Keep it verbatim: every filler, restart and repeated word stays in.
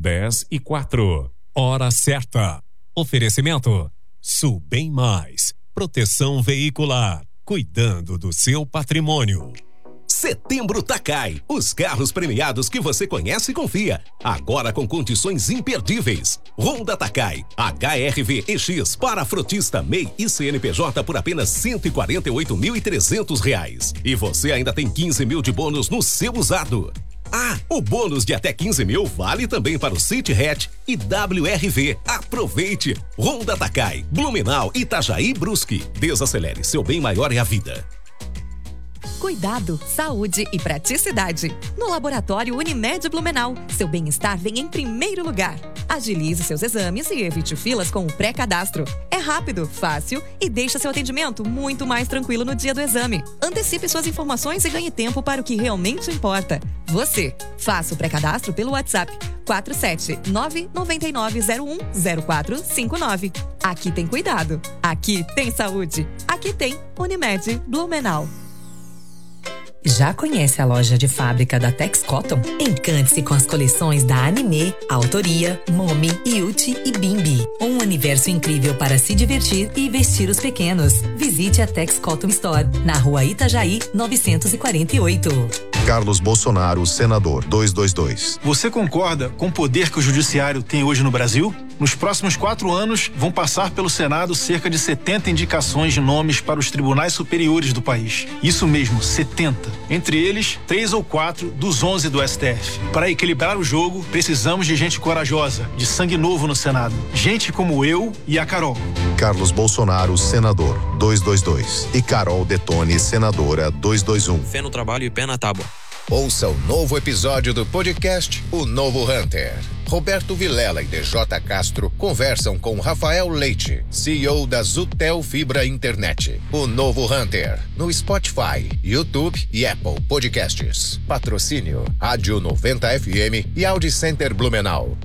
dez e quatro. Hora certa. Oferecimento Subem Mais. Proteção veicular. Cuidando do seu patrimônio. Setembro Takai, os carros premiados que você conhece e confia, agora com condições imperdíveis. Honda Takai, H R V E X para frotista, M E I e C N P J por apenas cento e quarenta e oito mil e trezentos reais. E você ainda tem quinze mil de bônus no seu usado. Ah, o bônus de até quinze mil vale também para o City Hatch e W R V. Aproveite! Honda Takai, Blumenau, Itajaí, Brusque. Desacelere, seu bem maior é a vida. Cuidado, saúde e praticidade. No Laboratório Unimed Blumenau, seu bem-estar vem em primeiro lugar. Agilize seus exames e evite filas com o pré-cadastro. É rápido, fácil e deixa seu atendimento muito mais tranquilo no dia do exame. Antecipe suas informações e ganhe tempo para o que realmente importa. Você. Faça o pré-cadastro pelo WhatsApp quatro sete nove nove nove zero um zero quatro cinco nove. Aqui tem cuidado. Aqui tem saúde. Aqui tem Unimed Blumenau. Já conhece a loja de fábrica da Tex Cotton? Encante-se com as coleções da Anime, Autoria, Momi, Yuti e Bimbi. Um universo incrível para se divertir e vestir os pequenos. Visite a Tex Cotton Store, na rua Itajaí, novecentos e quarenta e oito. Carlos Bolsonaro, senador, duzentos e vinte e dois. Você concorda com o poder que o judiciário tem hoje no Brasil? Nos próximos quatro anos, vão passar pelo Senado cerca de setenta indicações de nomes para os tribunais superiores do país. Isso mesmo, setenta. Entre eles, três ou quatro dos onze do S T F. Para equilibrar o jogo, precisamos de gente corajosa, de sangue novo no Senado. Gente como eu e a Carol. Carlos Bolsonaro, senador, duzentos e vinte e dois. E Carol Detone, senadora, duzentos e vinte e um. Fé no trabalho e pé na tábua. Ouça o novo episódio do podcast O Novo Hunter. Roberto Vilela e D J Castro conversam com Rafael Leite, C E O da Zutel Fibra Internet. O Novo Hunter, no Spotify, YouTube e Apple Podcasts. Patrocínio Rádio noventa F M e Audi Center Blumenau.